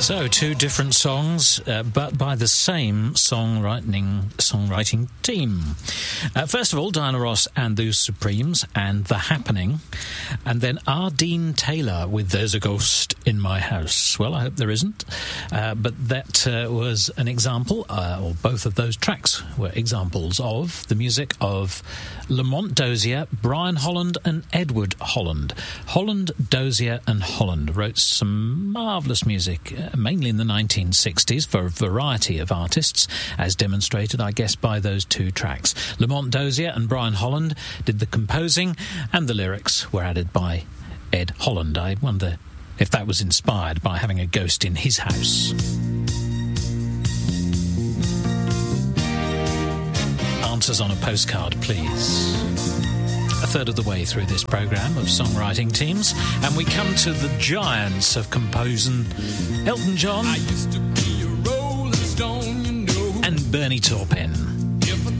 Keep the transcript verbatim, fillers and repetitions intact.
So, two different songs, uh, but by the same songwriting songwriting team. Uh, first of all, Diana Ross and the Supremes and The Happening. And then Ardeen Taylor with There's a Ghost in My House. Well, I hope there isn't. Uh, but that uh, was an example, uh, or both of those tracks were examples of the music of Lamont Dozier, Brian Holland and Edward Holland. Holland, Dozier and Holland wrote some marvellous music, uh, mainly in the nineteen sixties for a variety of artists, as demonstrated, I guess, by those two tracks. Lamont Dozier and Brian Holland did the composing, and the lyrics were added by Ed Holland. I wonder if that was inspired by having a ghost in his house. Answers on a postcard, please. A third of the way through this programme of songwriting teams, and we come to the giants of composing: Elton John I used to be a rolling stone, you know, and Bernie Taupin.